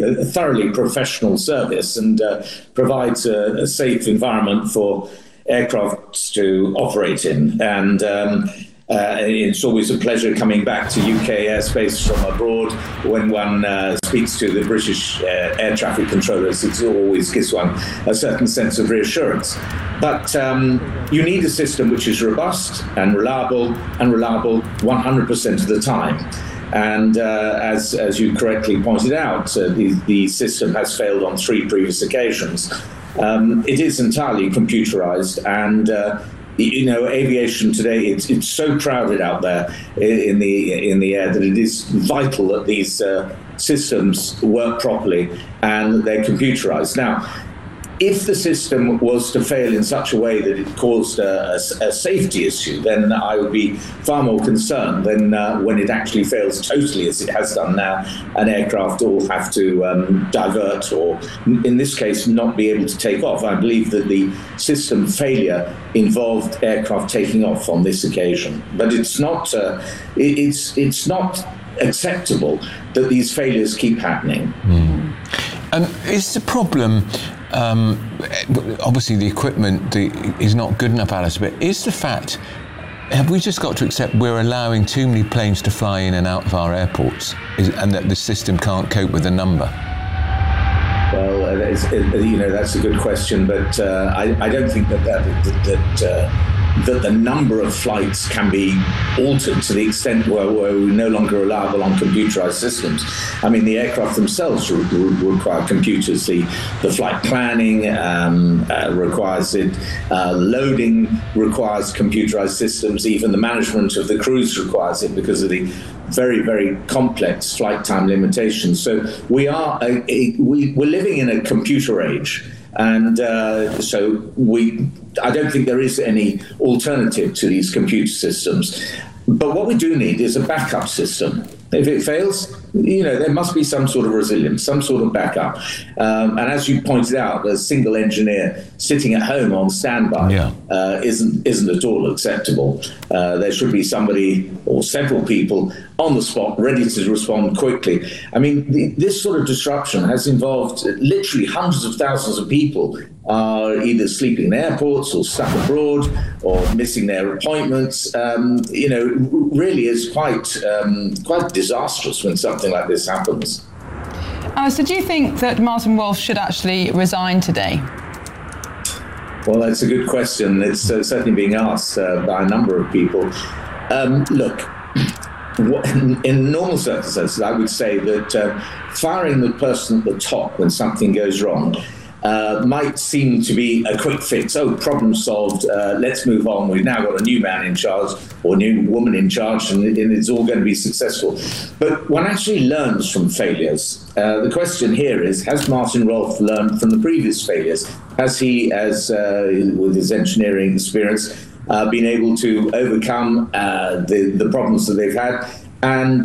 a thoroughly professional service and provides a safe environment for aircraft to operate in. And it's always a pleasure coming back to UK airspace from abroad. When one speaks to the British air traffic controllers, it always gives one a certain sense of reassurance. But you need a system which is robust and reliable 100% of the time. And as you correctly pointed out, the system has failed on 3 previous occasions. It is entirely computerized, and aviation today, it's so crowded out there in the air that it is vital that these systems work properly and they're computerized. Now, if the system was to fail in such a way that it caused a safety issue, then I would be far more concerned than when it actually fails totally, as it has done now. An aircraft will have to divert, or in this case, not be able to take off. I believe that the system failure involved aircraft taking off on this occasion, but it's not. It's not acceptable that these failures keep happening. And is the problem? Obviously the equipment is not good enough, Alice, but is the fact, have we just got to accept we're allowing too many planes to fly in and out of our airports, and that the system can't cope with the number? Well, that's a good question, but I don't think that the number of flights can be altered to the extent where we're no longer reliable on computerized systems. I mean, the aircraft themselves require computers. The flight planning requires it. Loading requires computerized systems. Even the management of the crews requires it because of the very, very complex flight time limitations. So we're living in a computer age. And I don't think there is any alternative to these computer systems. But what we do need is a backup system. If it fails, there must be some sort of resilience, some sort of backup. And as you pointed out, a single engineer sitting at home on standby isn't at all acceptable. There should be somebody or several people on the spot ready to respond quickly. I mean, this sort of disruption has involved literally hundreds of thousands of people are either sleeping in airports or stuck abroad or missing their appointments. Really is quite disastrous when something like this happens. So do you think that Martin Wolf should actually resign today? Well, that's a good question. It's certainly being asked by a number of people. Look, in normal circumstances, I would say that firing the person at the top when something goes wrong might seem to be a quick fix. Oh, problem solved. Let's move on. We've now got a new man in charge or new woman in charge, and it's all going to be successful. But one actually learns from failures. The question here is, has Martin Wolf learned from the previous failures? Has he, with his engineering experience, been able to overcome the problems that they've had? And,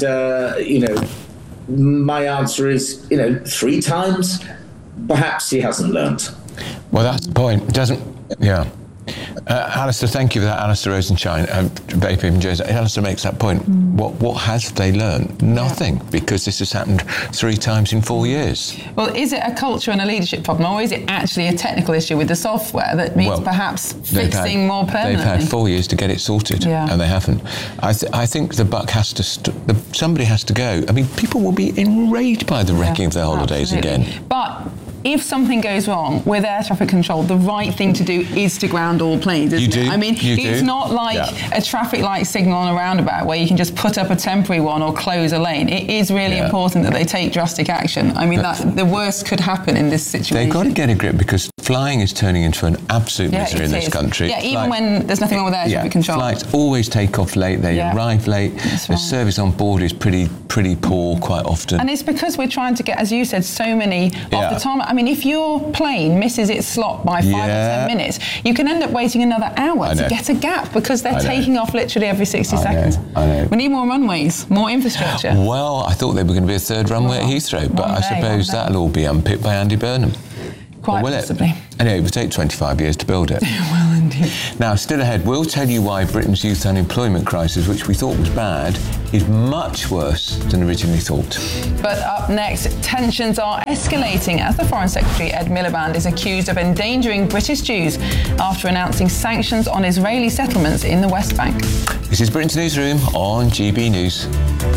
my answer is, 3 times. Perhaps he hasn't learnt. Well, that's the point. Alistair, thank you for that, Alistair Rosenshine, Vaping Jersey. Alistair makes that point. What has they learned? Nothing, because this has happened 3 times in 4 years. Well, is it a culture and a leadership problem, or is it actually a technical issue with the software that needs perhaps fixing more permanently? They've had 4 years to get it sorted, and they haven't. I think the buck has to, somebody has to go. I mean, people will be enraged by the wrecking of their holidays again. But if something goes wrong with air traffic control, the right thing to do is to ground all planes, isn't it? I mean, it's not like a traffic light signal on a roundabout where you can just put up a temporary one or close a lane. It is really important that they take drastic action. I mean, the worst could happen in this situation. They've got to get a grip, because flying is turning into an absolute misery in this country. Yeah, even when there's nothing wrong with air traffic control. Flights always take off late, they arrive late. The service on board is pretty poor quite often. And it's because we're trying to get, as you said, so many of the time. I mean, if your plane misses its slot by 5 or 10 minutes, you can end up waiting another hour to get a gap, because they're taking off literally every 60 seconds. I know. We need more runways, more infrastructure. Well, I thought there were going to be a 3rd runway at Heathrow, but I suppose that'll all be unpicked by Andy Burnham. Quite possibly. Anyway, it will take 25 years to build it. Well, indeed. Now, still ahead, we'll tell you why Britain's youth unemployment crisis, which we thought was bad, is much worse than originally thought. But up next, tensions are escalating as the Foreign Secretary Ed Miliband is accused of endangering British Jews after announcing sanctions on Israeli settlements in the West Bank. This is Britain's Newsroom on GB News.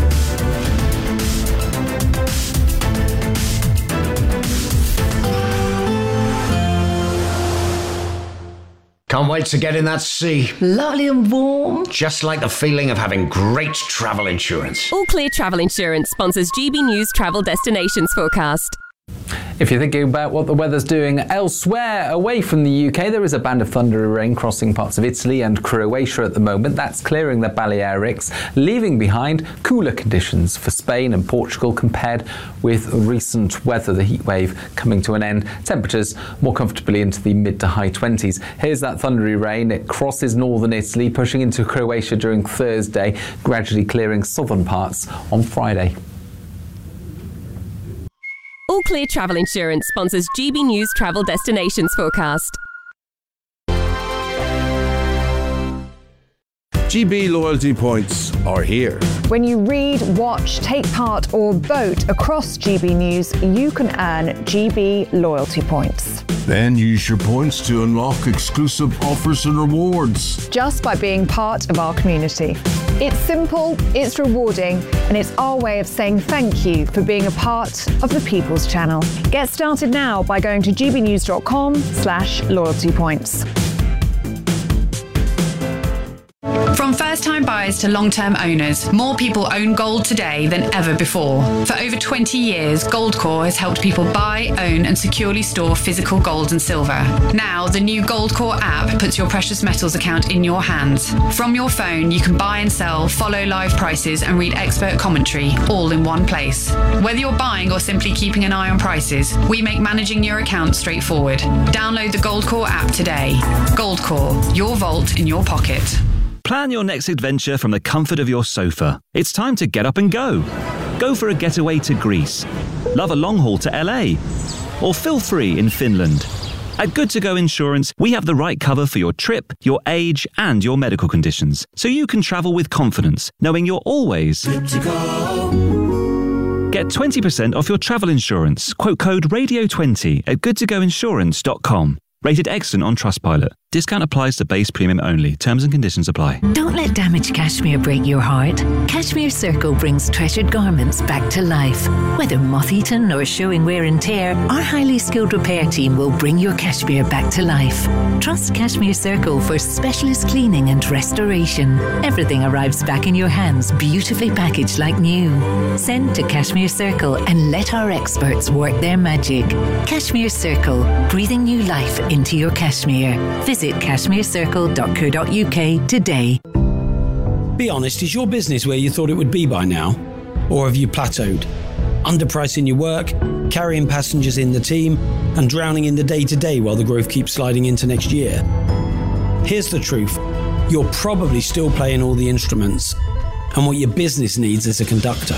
Can't wait to get in that sea. Lovely and warm. Just like the feeling of having great travel insurance. All Clear Travel Insurance sponsors GB News Travel Destinations Forecast. If you're thinking about what the weather's doing elsewhere away from the UK, there is a band of thundery rain crossing parts of Italy and Croatia at the moment. That's clearing the Balearics, leaving behind cooler conditions for Spain and Portugal compared with recent weather, the heat wave coming to an end. Temperatures more comfortably into the mid to high 20s. Here's that thundery rain. It crosses northern Italy, pushing into Croatia during Thursday, gradually clearing southern parts on Friday. All Clear Travel Insurance sponsors GB News Travel Destinations Forecast. GB loyalty points are here. When you read, watch, take part or vote across GB News, you can earn GB loyalty points. Then use your points to unlock exclusive offers and rewards. Just by being part of our community. It's simple, it's rewarding, and it's our way of saying thank you for being a part of the People's Channel. Get started now by going to gbnews.com/loyalty points. From first-time buyers to long-term owners, more people own gold today than ever before. For over 20 years, Goldcore has helped people buy, own and securely store physical gold and silver. Now, the new Goldcore app puts your precious metals account in your hands. From your phone, you can buy and sell, follow live prices and read expert commentary, all in one place. Whether you're buying or simply keeping an eye on prices, we make managing your account straightforward. Download the Goldcore app today. Goldcore, your vault in your pocket. Plan your next adventure from the comfort of your sofa. It's time to get up and go. Go for a getaway to Greece. Love a long haul to LA. Or feel free in Finland. At Good To Go Insurance, we have the right cover for your trip, your age, and your medical conditions, so you can travel with confidence, knowing you're always good to go. Get 20% off your travel insurance. Quote code RADIO20 at goodtogoinsurance.com. Rated excellent on Trustpilot. Discount applies to base premium only. Terms and conditions apply. Don't let damaged cashmere break your heart. Cashmere Circle brings treasured garments back to life. Whether moth-eaten or showing wear and tear, our highly skilled repair team will bring your cashmere back to life. Trust Cashmere Circle for specialist cleaning and restoration. Everything arrives back in your hands, beautifully packaged like new. Send to Cashmere Circle and let our experts work their magic. Cashmere Circle, breathing new life into your cashmere. Visit cashmerecircle.co.uk today. Be honest, is your business where you thought it would be by now? Or have you plateaued? Underpricing your work, carrying passengers in the team, and drowning in the day-to-day while the growth keeps sliding into next year? Here's the truth. You're probably still playing all the instruments, and what your business needs is a conductor.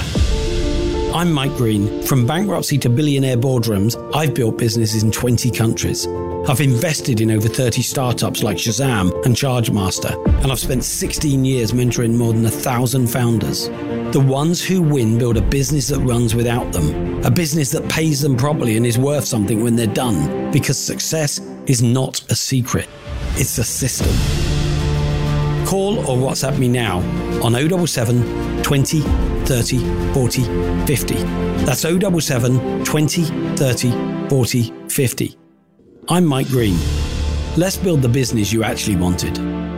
I'm Mike Green. From bankruptcy to billionaire boardrooms, I've built businesses in 20 countries. I've invested in over 30 startups like Shazam and Chargemaster, and I've spent 16 years mentoring more than 1,000 founders. The ones who win build a business that runs without them, a business that pays them properly and is worth something when they're done, because success is not a secret, it's a system. Call or WhatsApp me now on 077 20 30 40 50. That's 077 20 30 40 50. I'm Mike Green. Let's build the business you actually wanted.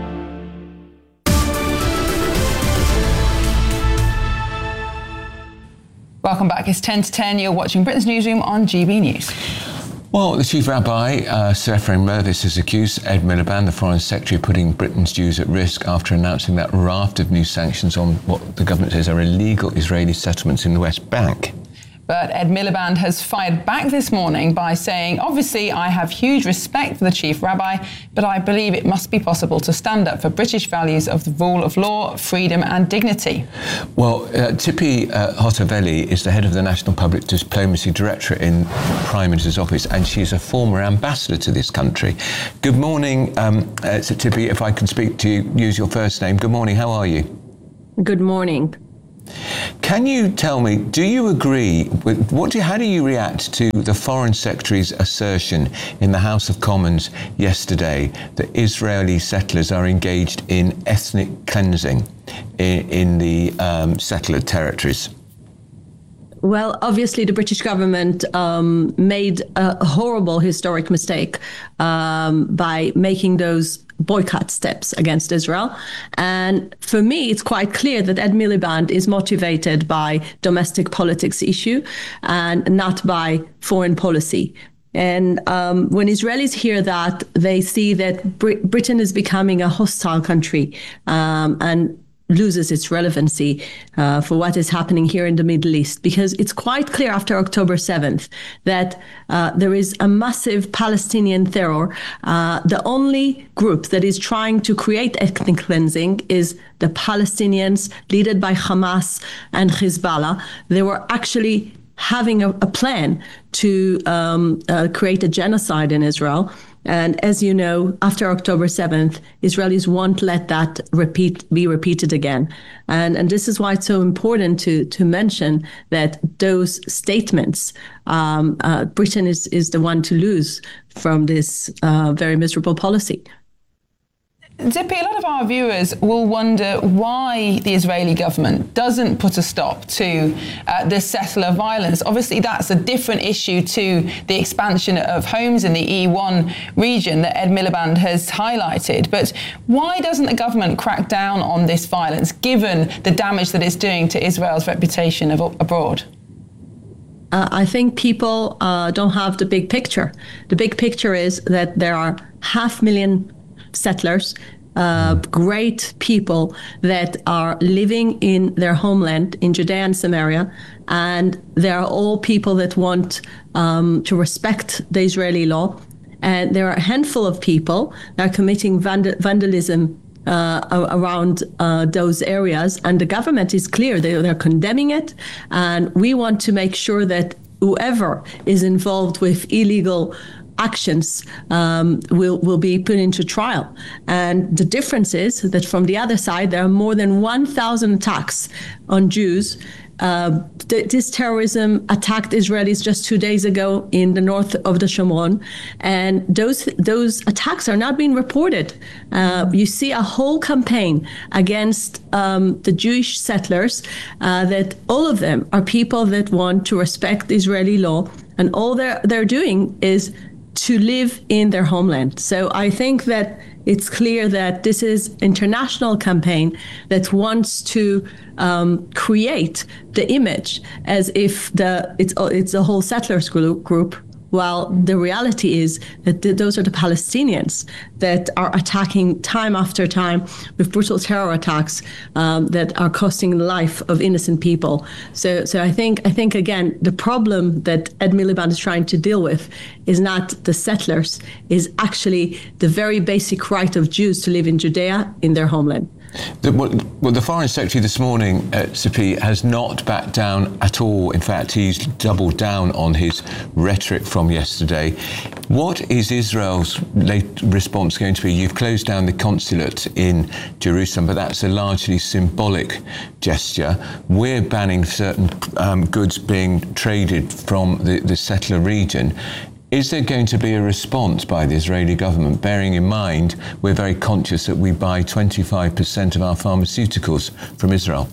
Welcome back. It's 10 to 10. You're watching Britain's Newsroom on GB News. Well, the Chief Rabbi, Sir Ephraim Mervis, has accused Ed Miliband, the Foreign Secretary, of putting Britain's Jews at risk after announcing that raft of new sanctions on what the government says are illegal Israeli settlements in the West Bank. But Ed Miliband has fired back this morning by saying, obviously, I have huge respect for the chief rabbi, but I believe it must be possible to stand up for British values of the rule of law, freedom and dignity. Well, Tippi Hotovely is the head of the National Public Diplomacy Directorate in the Prime Minister's office, and she's a former ambassador to this country. Good morning, Tippi, if I can speak to you, use your first name. Good morning, how are you? Good morning. Can you tell me, do you agree with how do you react to the Foreign Secretary's assertion in the House of Commons yesterday that Israeli settlers are engaged in ethnic cleansing in the settler territories? Well, obviously, the British government made a horrible historic mistake by making those boycott steps against Israel. And for me, it's quite clear that Ed Miliband is motivated by domestic politics issue and not by foreign policy. And when Israelis hear that, they see that Britain is becoming a hostile country and loses its relevancy for what is happening here in the Middle East, because it's quite clear after October 7th that there is a massive Palestinian terror. The only group that is trying to create ethnic cleansing is the Palestinians, led by Hamas and Hezbollah. They were actually having a plan to create a genocide in Israel. And as you know, after October 7th, Israelis won't let that be repeated again. And this is why it's so important to mention that those statements, Britain is the one to lose from this very miserable policy. Tippi, a lot of our viewers will wonder why the Israeli government doesn't put a stop to this settler violence. Obviously, that's a different issue to the expansion of homes in the E1 region that Ed Miliband has highlighted. But why doesn't the government crack down on this violence, given the damage that it's doing to Israel's reputation abroad? I think people don't have the big picture. The big picture is that there are 500,000 settlers, great people that are living in their homeland in Judea and Samaria, and they are all people that want to respect the Israeli law. And there are a handful of people that are committing vandalism around those areas, and the government is clear, they're condemning it, and we want to make sure that whoever is involved with illegal actions will be put into trial. And the difference is that from the other side, there are more than 1,000 attacks on Jews. This terrorism attacked Israelis just 2 days ago in the north of the Shomron, and those attacks are not being reported. You see a whole campaign against the Jewish settlers that all of them are people that want to respect Israeli law, and all they're doing is to live in their homeland. So I think that it's clear that this is an international campaign that wants to create the image as if it's a whole settlers group, while the reality is that those are the Palestinians that are attacking time after time with brutal terror attacks that are costing the life of innocent people. So I think again, the problem that Ed Miliband is trying to deal with is not the settlers, is actually the very basic right of Jews to live in Judea, in their homeland. The Foreign Secretary this morning, Tippi, has not backed down at all. In fact, he's doubled down on his rhetoric from yesterday. What is Israel's late response going to be? You've closed down the consulate in Jerusalem, but that's a largely symbolic gesture. We're banning certain goods being traded from the settler region. Is there going to be a response by the Israeli government, bearing in mind we're very conscious that we buy 25% of our pharmaceuticals from Israel?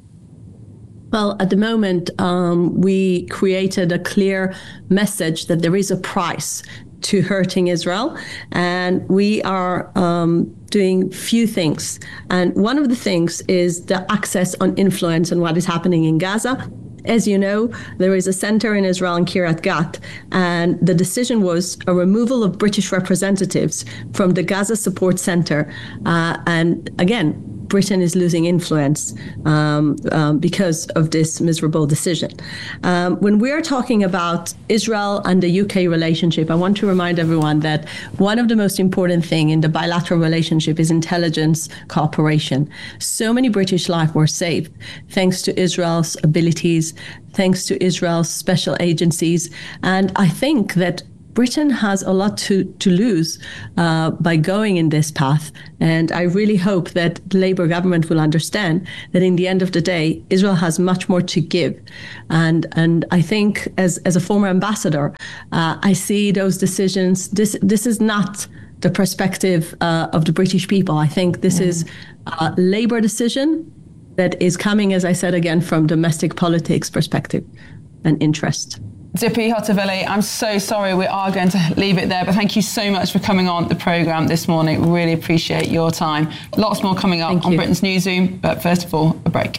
Well, at the moment, we created a clear message that there is a price to hurting Israel, and we are doing few things. And one of the things is the access on influence on what is happening in Gaza. As you know, there is a center in Israel in Kiryat Gat, and the decision was a removal of British representatives from the Gaza Support Center. And again, Britain is losing influence because of this miserable decision. When we are talking about Israel and the UK relationship, I want to remind everyone that one of the most important things in the bilateral relationship is intelligence cooperation. So many British lives were saved thanks to Israel's abilities, thanks to Israel's special agencies. And I think that Britain has a lot to lose by going in this path. And I really hope that the Labour government will understand that in the end of the day, Israel has much more to give. And I think as a former ambassador, I see those decisions. This is not the perspective of the British people. I think this is a Labour decision that is coming, as I said again, from domestic politics perspective and interest. Zippy Hotovely, I'm so sorry we are going to leave it there, but thank you so much for coming on the programme this morning. Really appreciate your time. Lots more coming up on Britain's Newsroom, but first of all, a break.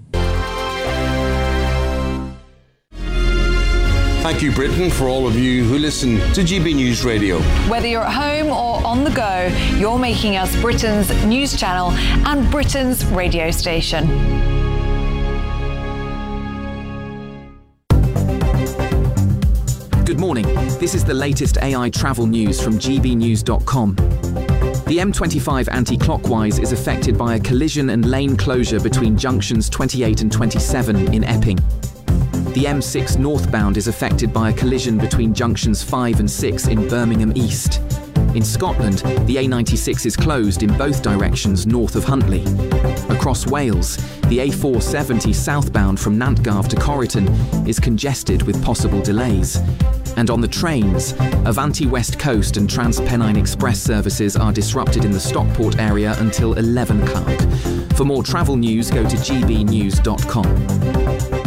Thank you, Britain, for all of you who listen to GB News Radio. Whether you're at home or on the go, you're making us Britain's news channel and Britain's radio station. Good morning. This is the latest AI travel news from gbnews.com. The M25 anti-clockwise is affected by a collision and lane closure between junctions 28 and 27 in Epping. The M6 northbound is affected by a collision between junctions 5 and 6 in Birmingham East. In Scotland, the A96 is closed in both directions north of Huntly. Across Wales, the A470 southbound from Nantgarv to Corriton is congested with possible delays. And on the trains, Avanti West Coast and TransPennine Express services are disrupted in the Stockport area until 11 o'clock. For more travel news, go to gbnews.com.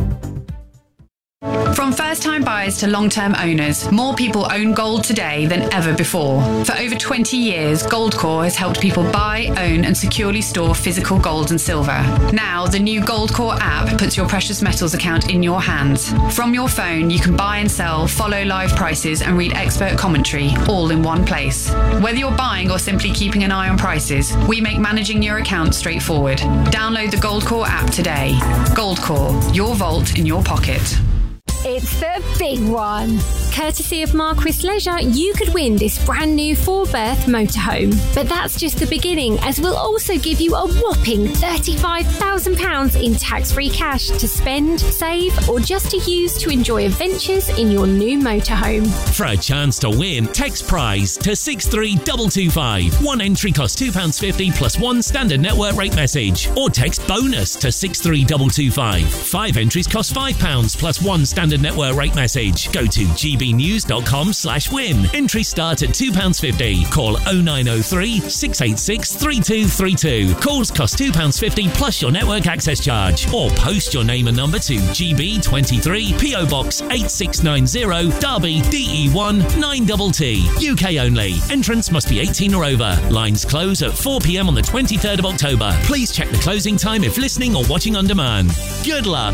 From first-time buyers to long-term owners, more people own gold today than ever before. For over 20 years, Goldcore has helped people buy, own and securely store physical gold and silver. Now, the new Goldcore app puts your precious metals account in your hands. From your phone, you can buy and sell, follow live prices and read expert commentary, all in one place. Whether you're buying or simply keeping an eye on prices, we make managing your account straightforward. Download the Goldcore app today. Goldcore, your vault in your pocket. It's the big one. Courtesy of Marquis Leisure, you could win this brand new 4-berth motorhome. But that's just the beginning, as we'll also give you a whopping £35,000 in tax-free cash to spend, save, or just to use to enjoy adventures in your new motorhome. For a chance to win, text prize to 63225. One entry costs £2.50 plus one standard network rate message. Or text bonus to 63225. 5 entries cost £5 plus one standard network rate message. Go to gbnews.com/win. Entries start at £2.50. Call 0903 686 3232. Calls cost £2.50 plus your network access charge. Or post your name and number to GB23 PO Box 8690 Derby DE1 9TT. UK only. Entrance must be 18 or over. Lines close at 4 p.m. on the 23rd of October. Please check the closing time if listening or watching on demand. Good luck.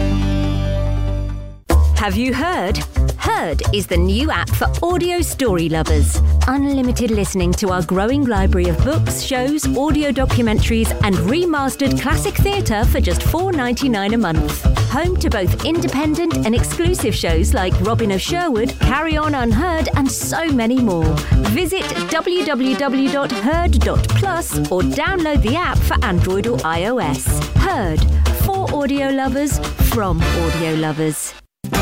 Have you heard? Heard is the new app for audio story lovers. Unlimited listening to our growing library of books, shows, audio documentaries and remastered classic theatre for just $4.99 a month. Home to both independent and exclusive shows like Robin of Sherwood, Carry On Unheard and so many more. Visit www.heard.plus or download the app for Android or iOS. Heard, for audio lovers, from audio lovers.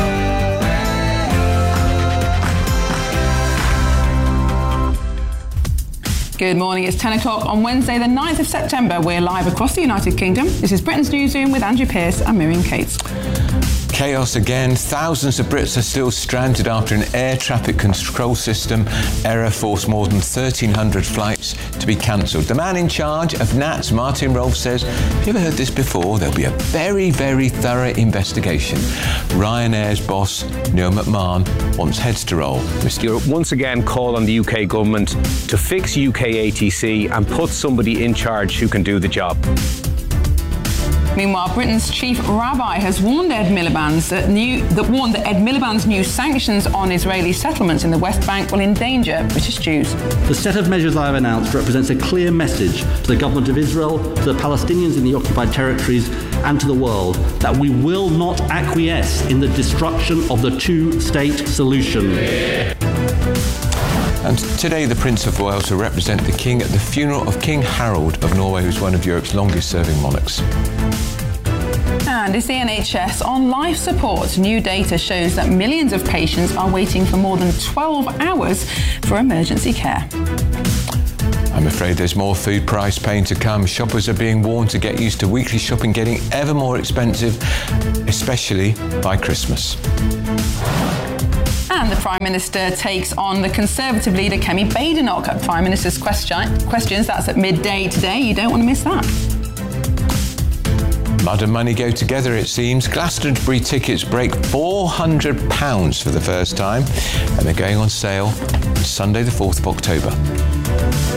Good morning, it's 10 o'clock on Wednesday the 9th of September. We're live across the United Kingdom. This is Britain's Newsroom with Andrew Pearce and Miriam Cates. Chaos again. Thousands of Brits are still stranded after an air traffic control system error forced more than 1,300 flights to be cancelled. The man in charge of NATS, Martin Rolfe, says, have you ever heard this before? There'll be a very, very thorough investigation. Ryanair's boss, Neil McMahon, wants heads to roll. You're once again call on the UK government to fix UK ATC and put somebody in charge who can do the job. Meanwhile, Britain's chief rabbi has warned Ed Miliband's that Ed Miliband's new sanctions on Israeli settlements in the West Bank will endanger British Jews. The set of measures I have announced represents a clear message to the government of Israel, to the Palestinians in the occupied territories, and to the world that we will not acquiesce in the destruction of the two-state solution. And today, the Prince of Wales will represent the King at the funeral of King Harold of Norway, who's one of Europe's longest-serving monarchs. And is the NHS on life support? New data shows that millions of patients are waiting for more than 12 hours for emergency care. I'm afraid there's more food price pain to come. Shoppers are being warned to get used to weekly shopping getting ever more expensive, especially by Christmas. And the Prime Minister takes on the Conservative leader Kemi Badenoch at Prime Minister's Questions. That's at midday today. You don't want to miss that. Mud and money go together, it seems. Glastonbury tickets break £400 for the first time, and they're going on sale on Sunday the 4th of October.